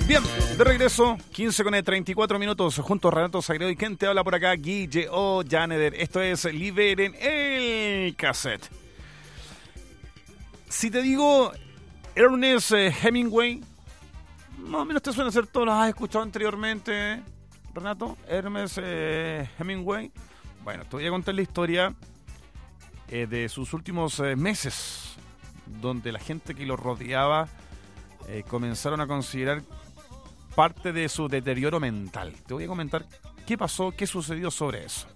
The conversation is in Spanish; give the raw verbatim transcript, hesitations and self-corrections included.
Bien, de regreso, quince con treinta y cuatro minutos, junto a Renato Sagredo y quien te habla por acá, Guille Ollaneder. Esto es Liberen el Cassette. Si te digo Ernest Hemingway, más o menos te suena ser, todos los has escuchado anteriormente, Renato. Ernest eh, Hemingway. Bueno, te voy a contar la historia eh, de sus últimos eh, meses, donde la gente que lo rodeaba eh, comenzaron a considerar parte de su deterioro mental. Te voy a comentar qué pasó, qué sucedió sobre eso.